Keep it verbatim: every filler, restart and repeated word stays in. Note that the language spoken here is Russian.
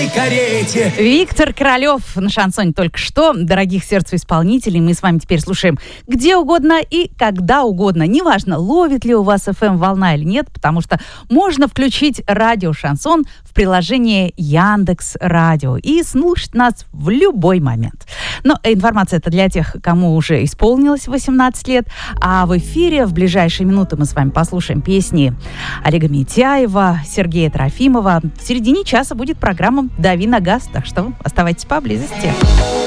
черной карете. Виктор Королёв на шансоне только что. Дорогих сердцу исполнителей мы с вами теперь слушаем где угодно и когда угодно. Неважно, ловит ли у вас эф эм-волна или нет, потому что можно включить радио «Шансон» в приложении Яндекс.Радио и слушать нас в любой момент. Но информация это для тех, кому уже исполнилось восемнадцать лет. А в эфире в ближайшие минуты мы с вами послушаем песни Олега Митяева, Сергея Трофимова. В середине часа будет программа «Дави на газ», так что оставайтесь поблизости.